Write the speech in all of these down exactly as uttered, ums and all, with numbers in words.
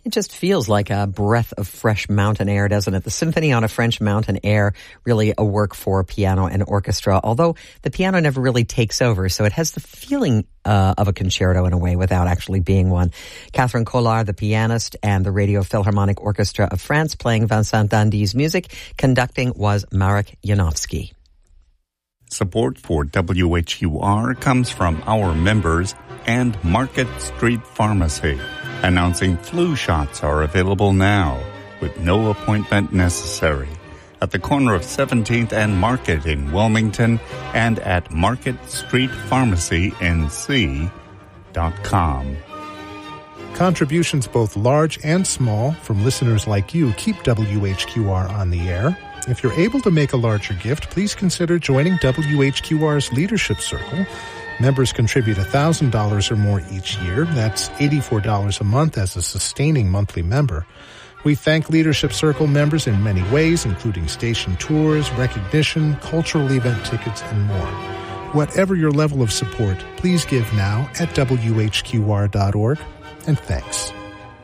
It just feels like a breath of fresh mountain air, doesn't it? The Symphony on a French Mountain Air, really a work for piano and orchestra, although the piano never really takes over, so it has the feeling uh, of a concerto in a way without actually being one. Catherine Collard, the pianist, and the Radio Philharmonic Orchestra of France playing Vincent d'Indy's music. Conducting was Marek Janowski. Support for W H U R comes from our members and Market Street Pharmacy, announcing flu shots are available now with no appointment necessary at the corner of seventeenth and Market in Wilmington and at market street pharmacy n c dot com. Contributions both large and small from listeners like you keep W H Q R on the air. If you're able to make a larger gift, please consider joining W H Q R's Leadership Circle. Members contribute one thousand dollars or more each year. That's eighty-four dollars a month as a sustaining monthly member. We thank Leadership Circle members in many ways, including station tours, recognition, cultural event tickets, and more. Whatever your level of support, please give now at W H Q R dot org, and thanks.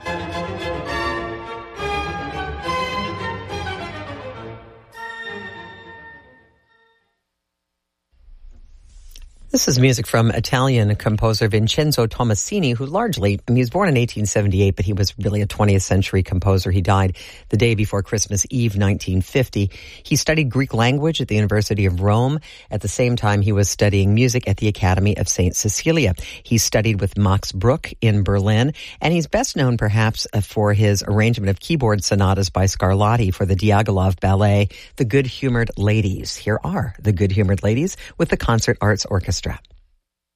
This is music from Italian composer Vincenzo Tommasini, who largely, I mean, he was born in eighteen seventy-eight, but he was really a twentieth century composer. He died the day before Christmas Eve, nineteen fifty. He studied Greek language at the University of Rome. At the same time, he was studying music at the Academy of Saint Cecilia. He studied with Max Bruch in Berlin, and he's best known perhaps for his arrangement of keyboard sonatas by Scarlatti for the Diaghilev Ballet, The Good-Humored Ladies. Here are The Good-Humored Ladies with the Concert Arts Orchestra.